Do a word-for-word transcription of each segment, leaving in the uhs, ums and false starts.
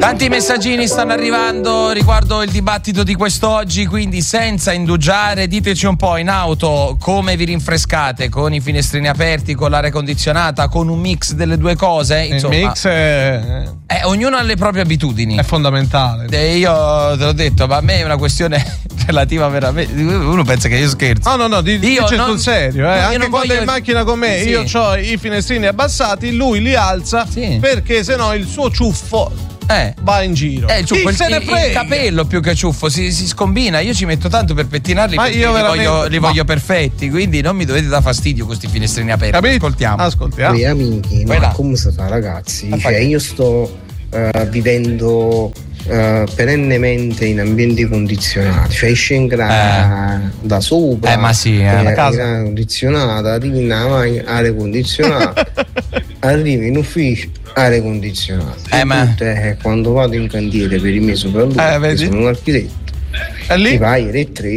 Tanti messaggini stanno arrivando riguardo il dibattito di quest'oggi, quindi senza indugiare diteci un po' in auto come vi rinfrescate, con i finestrini aperti, con l'aria condizionata, con un mix delle due cose, insomma. Il mix è... Eh, ognuno ha le proprie abitudini. È fondamentale. Eh, io te l'ho detto, ma a me è una questione relativa veramente. Uno pensa che io scherzo. No, no, no, di, dice non, sul serio, eh. Anche quando voglio... è in macchina con me, sì. Io ho i finestrini abbassati, lui li alza, sì. Perché sennò il suo ciuffo Eh. va in giro. Eh, il, ciuffo, il, se ne il, il capello più che ciuffo si, si scombina. Io ci metto tanto per pettinarli, ma io li, voglio, li voglio perfetti. Quindi non mi dovete dar fastidio con questi finestrini aperti. Capito? Ascoltiamo. Ascoltiamo. Sì, amici, ma come si fa, ragazzi? Cioè, io sto uh, vivendo uh, perennemente in ambienti condizionati. Cioè, scendo da, eh. da sopra. Eh, ma sì, eh, la casa condizionata, arrivi in aria condizionata, arrivi in ufficio. Aria condizionata. Eh, ma... eh, quando vado in cantiere per i miei sopralluoghi, eh, sono un architetto. E lì? Ti vai alle tre,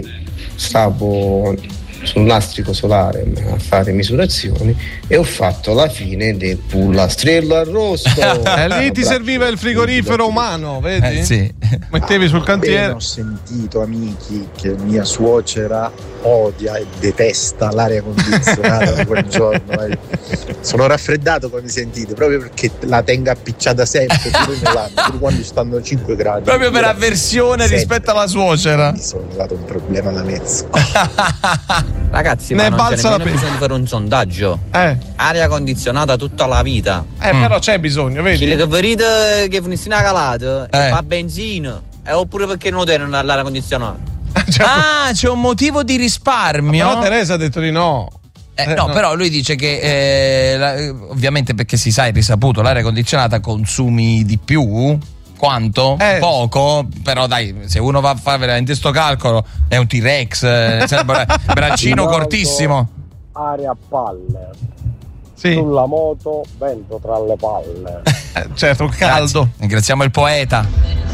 stavo sul lastrico solare a fare misurazioni e ho fatto la fine del pullastrello arrosto. E lì ti serviva il frigorifero umano, vedi? Eh, sì. Mettevi sul cantiere. Bene, ho sentito, amici, che mia suocera odia e detesta l'aria condizionata di quel giorno. Eh. Sono raffreddato come sentite, proprio perché la tengo appicciata sempre, pure nell'anno, pure quando stanno cinque gradi. Proprio per avversione sempre. Rispetto alla suocera. Mi sono dato un problema da mezzo. Ragazzi, ne ma non balza c'è la bisogno di fare un sondaggio. Eh. Aria condizionata tutta la vita. Eh, mm. però c'è bisogno, vedi? Quelli che vedete che finiscono calata, eh. fa benzina. Eh, oppure perché non tengono l'aria condizionata? Cioè, ah, c'è un motivo di risparmio. Ma però Teresa ha detto di no. Eh, no, no, però lui dice che eh, la, ovviamente perché si sa, è risaputo, l'aria condizionata consumi di più. Quanto? Eh. Poco, però dai, se uno va a fare veramente sto calcolo è un T-Rex, eh, braccino cortissimo. Aria a palle. Sì. Sulla moto, vento tra le palle. Eh, certo, caldo. Grazie. Ringraziamo il poeta.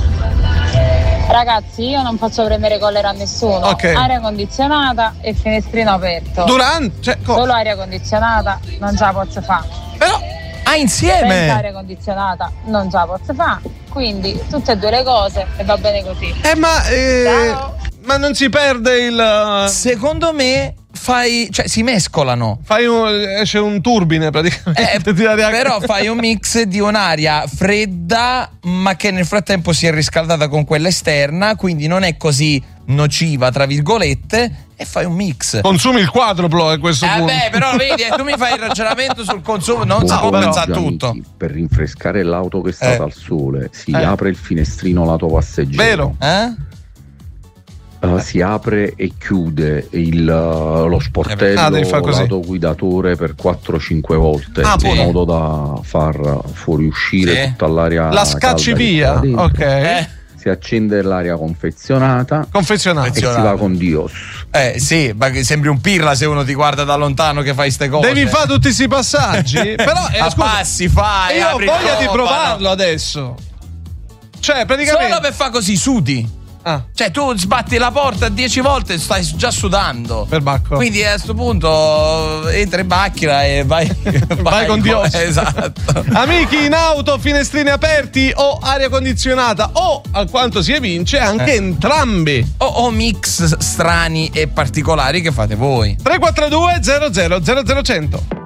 Ragazzi, io non faccio prendere collera a nessuno. Okay. Aria condizionata e finestrino aperto. Durante, cioè, co- solo aria condizionata non ce la posso fare. Però ah, insieme. Senza aria condizionata non ce la posso fare. Quindi tutte e due le cose e va bene così. Eh ma eh, Ciao. ma non si perde il. Secondo me fai, cioè si mescolano. Fai un, esce un turbine praticamente. Eh, però fai un mix di un'aria fredda, ma che nel frattempo si è riscaldata con quella esterna, quindi non è così nociva, tra virgolette, e fai un mix. Consumi il quadruplo a questo eh punto. Beh, però vedi, tu mi fai il ragionamento sul consumo, non si può pensare a tutto. Amici, per rinfrescare l'auto che è stata eh. al sole, si eh. apre il finestrino lato passeggero. Vero? Eh? Uh, si apre e chiude il, uh, lo sportello ah, lato guidatore per quattro cinque volte, ah, in sì. modo da far fuoriuscire sì. tutta l'aria. La scacci via, ok. Eh. Si accende l'aria confezionata, confezionata e si va con Dios. Eh sì, ma che sembri un pirla se uno ti guarda da lontano che fai ste cose. Devi fare tutti questi passaggi. Però eh, a scusa, passi fai. io ho voglia di roba, provarlo no? Adesso. Cioè, praticamente solo per fare così, sudi. Ah. Cioè tu sbatti la porta dieci volte e stai già sudando per bacco. Quindi a questo punto entra in macchina e vai vai, vai con Dio. Esatto. Amici, in auto, finestrini aperti o aria condizionata o, a quanto si evince, anche eh. entrambi o, o mix strani e particolari che fate voi. tre quattro due zero zero zero zero cento.